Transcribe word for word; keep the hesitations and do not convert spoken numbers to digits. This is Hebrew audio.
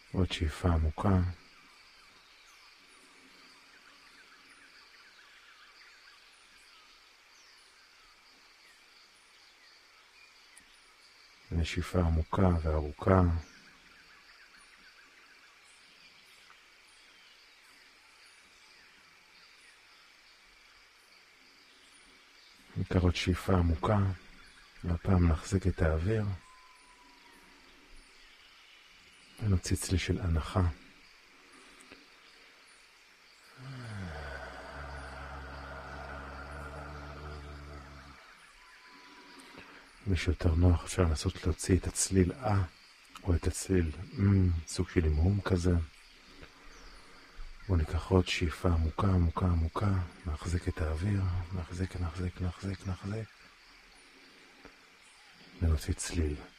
עוד שאיפה עמוקה. נשיפה עמוקה וארוכה. ניקח עוד שאיפה עמוקה, והפעם נחזיק את האוויר, ונוציא צליל של הנחה. מי שיותר נוח אפשר לנסות להוציא את הצליל אה, או את הצליל מ, סוג של אמהום כזה. בואו ניקח עוד שאיפה עמוקה, עמוקה, עמוקה, נחזיק את האוויר, נחזיק, נחזיק, נחזיק, נחזיק, ונוציא צליל.